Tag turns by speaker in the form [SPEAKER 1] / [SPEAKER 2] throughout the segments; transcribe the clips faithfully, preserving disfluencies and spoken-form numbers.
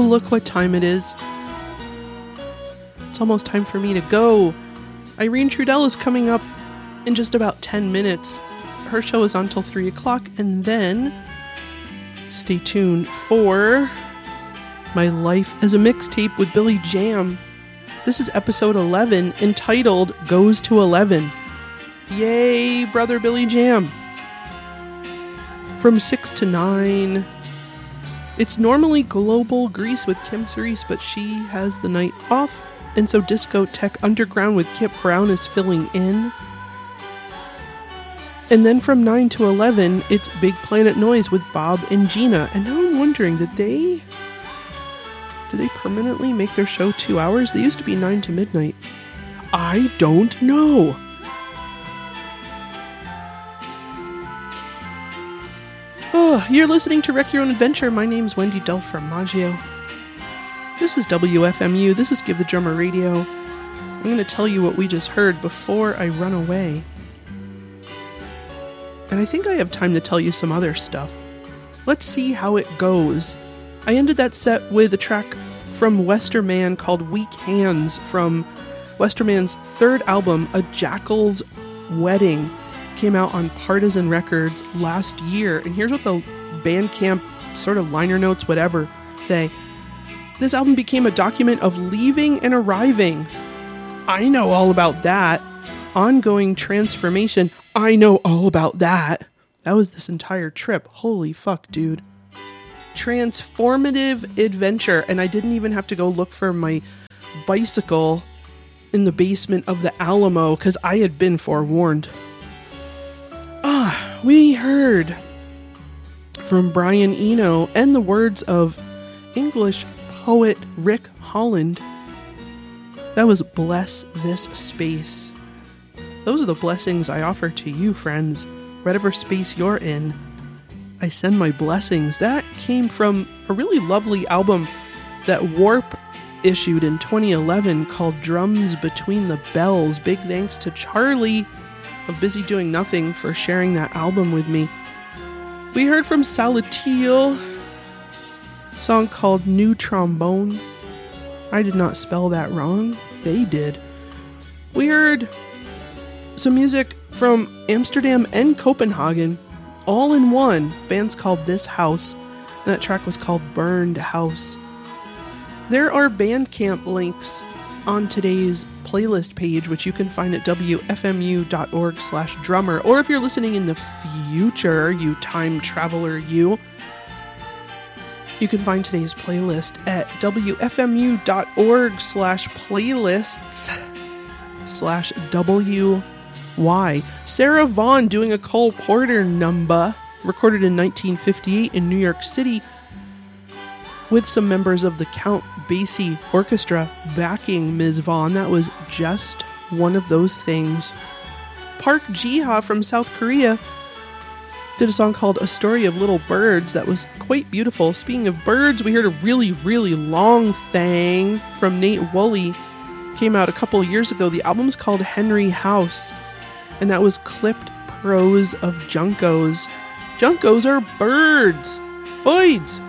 [SPEAKER 1] look what time it is. It's almost time for me to go. Irene Trudell is coming up in just about ten minutes. Her show is on till three o'clock, and then stay tuned for My Life as a Mixtape with Billy Jam. This is episode eleven, entitled Goes to eleven. Yay, brother Billy Jam. From six to nine. It's normally Global Grease with Kim Cerise, but she has the night off, and so Discotheque Underground with Kip Brown is filling in. And then from nine to eleven, it's Big Planet Noise with Bob and Gina. And now I'm wondering, did they... Did they permanently make their show two hours? They used to be nine to midnight. I don't know. Oh, you're listening to Wreck Your Own Adventure. My name's Wendy Del Formaggio. This is W F M U. This is Give the Drummer Radio. I'm going to tell you what we just heard before I run away. And I think I have time to tell you some other stuff. Let's see how it goes. I ended that set with a track from Westerman called Weak Hands from Westerman's third album, A Jackal's Wedding. Came out on Partisan Records last year. And here's what the Bandcamp sort of liner notes, whatever, say. This album became a document of leaving and arriving. I know all about that. Ongoing transformation. I know all about that. That was this entire trip. Holy fuck, dude. Transformative adventure. And I didn't even have to go look for my bicycle in the basement of the Alamo because I had been forewarned. Ah, we heard from Brian Eno and the words of English poet Rick Holland. That was Bless This Space. Those are the blessings I offer to you, friends. Whatever space you're in, I send my blessings. That came from a really lovely album that Warp issued in twenty eleven called Drums Between the Bells. Big thanks to Charlie of Busy Doing Nothing for sharing that album with me. We heard from Salatiel, a song called New Trombone. I did not spell that wrong. They did. We heard some music from Amsterdam and Copenhagen, all in one. Band's called This House, and that track was called Burned House. There are Bandcamp links on today's playlist page, which you can find at W F M U dot org slash drummer. Or if you're listening in the future, you time traveler, you, you can find today's playlist at W F M U dot org slash playlists slash W Y. Sarah Vaughan doing a Cole Porter number, recorded in nineteen fifty-eight in New York City, with some members of the Count Basie Orchestra backing Miz Vaughn. That was just one of those things. Park Ji-ha from South Korea did a song called A Story of Little Birds that was quite beautiful. Speaking of birds, we heard a really, really long thing from Nate Woolley. Came out a couple years ago. The album's called Henry House, and that was clipped prose of juncos. Juncos are birds. Boys.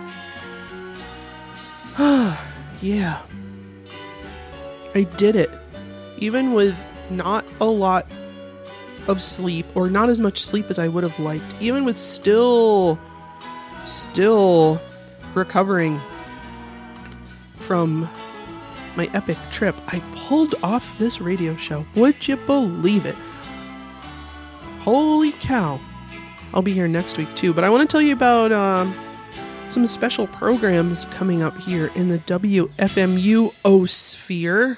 [SPEAKER 1] Yeah. I did it. Even with not a lot of sleep, or not as much sleep as I would have liked. Even with still, still recovering from my epic trip, I pulled off this radio show. Would you believe it? Holy cow. I'll be here next week too, but I want to tell you about um, some special programs coming up here in the W F M U-osphere.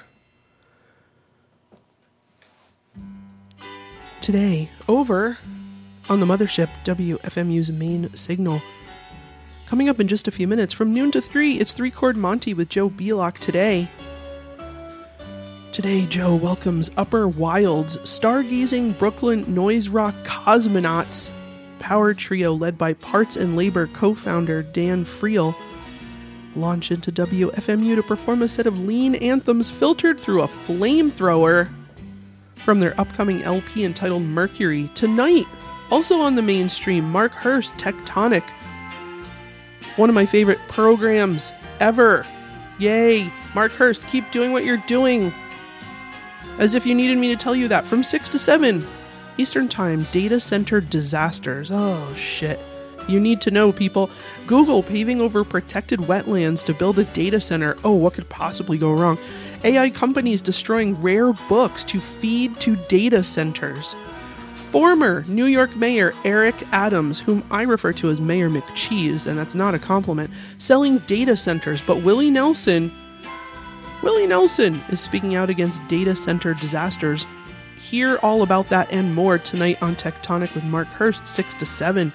[SPEAKER 1] Today, over on the mothership, W F M U's main signal. Coming up in just a few minutes, from noon to three, it's Three Chord Monty with Joe Belock today. Today, Joe welcomes Upper Wilds, stargazing Brooklyn noise rock cosmonauts, power trio led by Parts and Labor co-founder Dan Friel, launch into W F M U to perform a set of lean anthems filtered through a flamethrower from their upcoming L P entitled Mercury. Tonight, also on the mainstream, Mark Hurst, Tectonic, one of my favorite programs ever. Yay! Mark Hurst, keep doing what you're doing. As if you needed me to tell you that. From six to seven Eastern Time, data center disasters. Oh, shit. You need to know, people. Google paving over protected wetlands to build a data center. Oh, what could possibly go wrong? A I companies destroying rare books to feed to data centers. Former New York Mayor Eric Adams, whom I refer to as Mayor McCheese, and that's not a compliment, selling data centers. But Willie Nelson, Willie Nelson is speaking out against data center disasters. Hear all about that and more tonight on Tectonic with Mark Hurst, six to seven.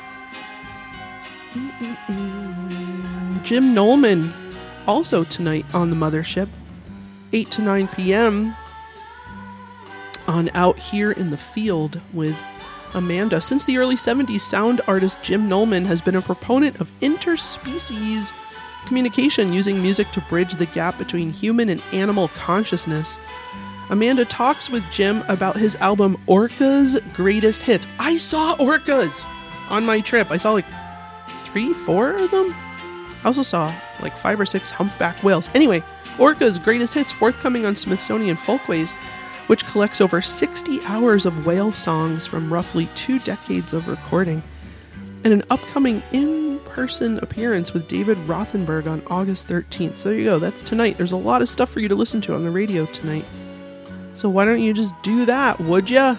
[SPEAKER 1] Mm-mm-mm. Jim Nolman, also tonight on the Mothership, eight to nine p.m. on Out Here in the Field with Amanda. Since the early seventies, sound artist Jim Nolman has been a proponent of interspecies communication, using music to bridge the gap between human and animal consciousness. Amanda talks with Jim about his album Orca's Greatest Hits. I saw Orcas on my trip. I saw like three, four of them. I also saw like five or six humpback whales. Anyway, Orca's Greatest Hits, forthcoming on Smithsonian Folkways, which collects over sixty hours of whale songs from roughly two decades of recording, and an upcoming in-person appearance with David Rothenberg on August thirteenth. So there you go. That's tonight. There's a lot of stuff for you to listen to on the radio tonight. So why don't you just do that, would ya?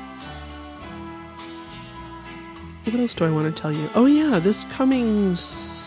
[SPEAKER 1] What else do I want to tell you? Oh yeah, this coming